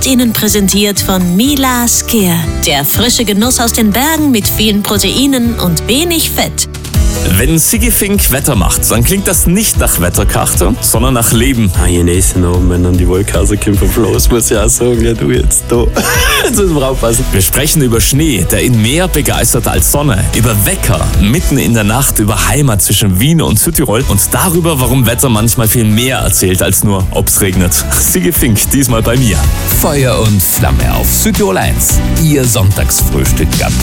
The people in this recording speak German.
wird Ihnen präsentiert von Mila Skier. Der frische Genuss aus den Bergen mit vielen Proteinen und wenig Fett. Wenn Siggi Fink Wetter macht, dann klingt das nicht nach Wetterkarte, sondern nach Leben. Je nächsten Abend, wenn dann die Wolke rauskommt vom Floß, muss ich auch sagen, ja du jetzt da. Jetzt müssen wir aufpassen. Wir sprechen über Schnee, der ihn mehr begeistert als Sonne, über Wecker mitten in der Nacht, über Heimat zwischen Wien und Südtirol und darüber, warum Wetter manchmal viel mehr erzählt als nur, ob's regnet. Siggi Fink, diesmal bei mir. Feuer und Flamme auf Südtirol 1. Ihr Sonntagsfrühstück ab